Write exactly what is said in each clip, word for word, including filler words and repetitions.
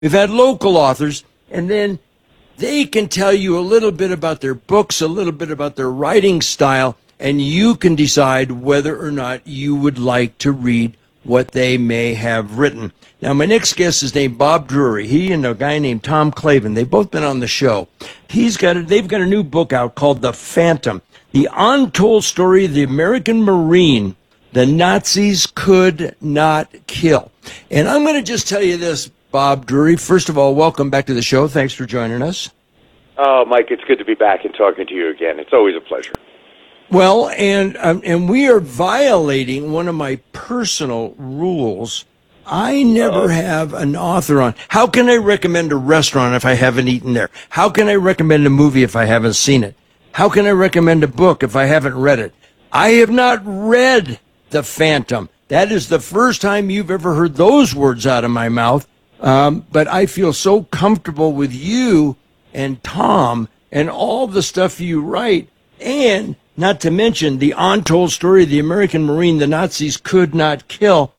we've had local authors, and then they can tell you a little bit about their books, a little bit about their writing style, and you can decide whether or not you would like to read what they may have written. Now, my next guest is named Bob Drury. He and a guy named Tom Clavin, they've both been on the show. He's got a, they've got a new book out called The Phantom, the untold story of the American Marine the Nazis could not kill. And I'm going to just tell you this, Bob Drury. First of all, welcome back to the show. Thanks for joining us. Oh, Mike, it's good to be back and talking to you again. It's always a pleasure. Well, and um, and we are violating one of my personal rules. I never Uh-oh. have an author on. How can I recommend a restaurant if I haven't eaten there? How can I recommend a movie if I haven't seen it? How can I recommend a book if I haven't read it? I have not read The Phantom. That is the first time you've ever heard those words out of my mouth. Um, but I feel so comfortable with you and Tom and all the stuff you write, and not to mention the untold story of the American Marine the Nazis could not kill.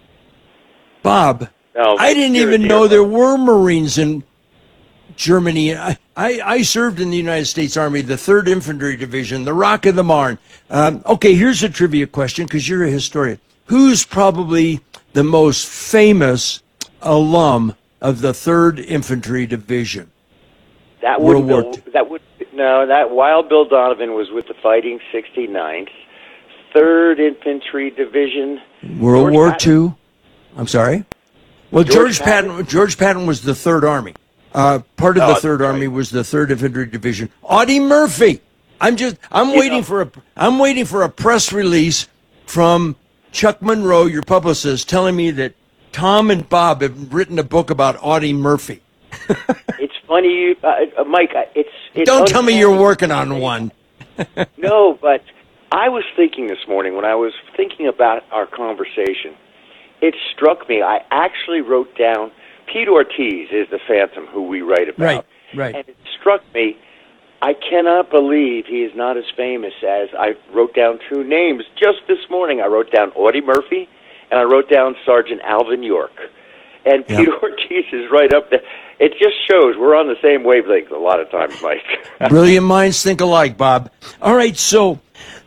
Bob, no, I didn't even know there were Marines in Germany. I, I, I served in the United States Army, the third Infantry Division, the Rock of the Marne. Um, okay, here's a trivia question, because you're a historian. Who's probably the most famous alum of the third Infantry Division? That would Bill, that would no that Wild Bill Donovan was with the Fighting sixty-ninth, third Infantry Division. World George War Patton. Two. I'm sorry. Well, George, George Patton. Patton. George Patton was the Third Army. Uh, part of oh, the Third right. Army was the Third Infantry Division. Audie Murphy. I'm just. I'm you waiting know. for a. I'm waiting for a press release from Chuck Monroe, your publicist, telling me that Tom and Bob have written a book about Audie Murphy. It's funny, you, uh, Mike. It's, it's don't tell me you're working on one. No, but I was thinking this morning when I was thinking about our conversation. It struck me. I actually wrote down Pete Ortiz is the Phantom who we write about. Right, right. And it struck me. I cannot believe he is not as famous as I wrote down two names just this morning. I wrote down Audie Murphy and I wrote down Sergeant Alvin York. And yep. Pete Ortiz is right up there. It just shows we're on the same wavelength a lot of times, Mike. Brilliant minds think alike, Bob. All right, so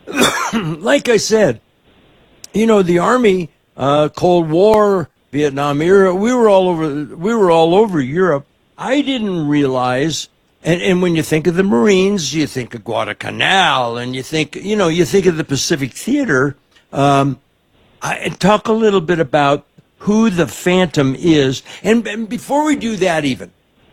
like I said, you know, the Army, uh, Cold War, Vietnam era, we were all over. We were all over Europe. I didn't realize, and, and when you think of the Marines, you think of Guadalcanal, and you think, you know, you think of the Pacific Theater. Um, I talk a little bit about who the Phantom is. And, and before we do that even,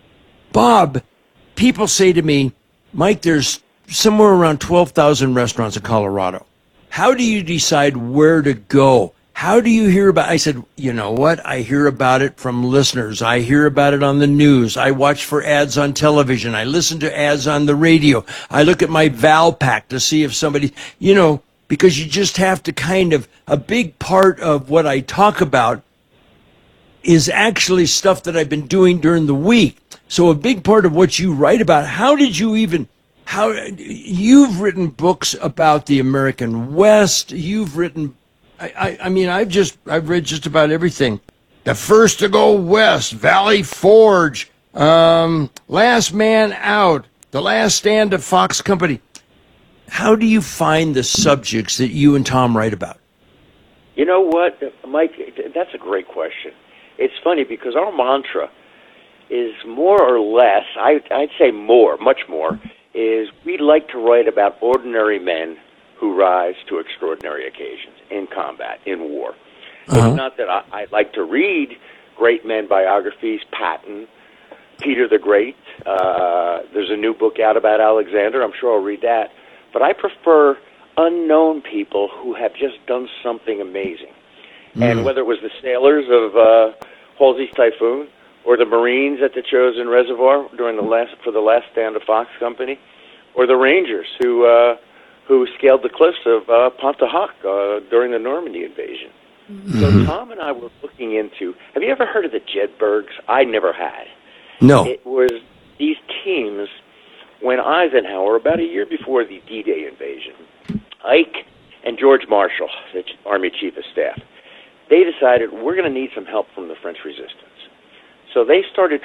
Bob, people say to me, Mike, there's somewhere around twelve thousand restaurants in Colorado. How do you decide where to go? How do you hear about it? I said, you know what? I hear about it from listeners. I hear about it on the news. I watch for ads on television. I listen to ads on the radio. I look at my Valpak to see if somebody, you know, because you just have to kind of, a big part of what I talk about is actually stuff that I've been doing during the week. So a big part of what you write about, how did you even, how, you've written books about the American West. You've written, I, I, I mean, I've just, I've read just about everything. The First to Go West, Valley Forge, um, Last Man Out, The Last Stand of Fox Company. How do you find the subjects that you and Tom write about? You know what, Mike, that's a great question. It's funny because our mantra is more or less, I, I'd say more, much more, is we like to write about ordinary men who rise to extraordinary occasions in combat, in war. Uh-huh. It's not that I, I like to read great men biographies, Patton, Peter the Great. Uh, there's a new book out about Alexander. I'm sure I'll read that. But I prefer unknown people who have just done something amazing. Mm. And whether it was the sailors of uh, Halsey's Typhoon or the Marines at the Chosin Reservoir during the last for the last stand of Fox Company, or the Rangers who uh, who scaled the cliffs of uh, Pontefract uh, during the Normandy invasion. Mm-hmm. So Tom and I were looking into, have you ever heard of the Jedburghs? I never had. No. It was these teams when Eisenhower, about a year before the D-Day invasion, Ike and George Marshall, the Army Chief of Staff, they decided we're going to need some help from the French resistance. So they started